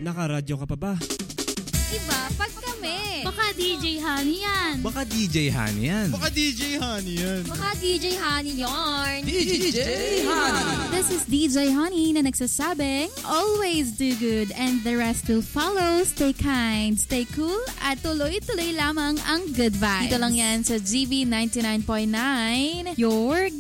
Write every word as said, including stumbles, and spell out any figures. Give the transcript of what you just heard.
Nakaradyo ka pa ba? Iba pag kami. Baka D J Honey yan. Baka D J Honey yan. Baka D J Honey yan. Baka D J Honey yarn. D J Honey. This is D J Honey na nagsasabing, always do good and the rest will follow. Stay kind, stay cool, at tuloy-tuloy lamang ang good vibes. Dito lang yan sa G B ninety-nine point nine, your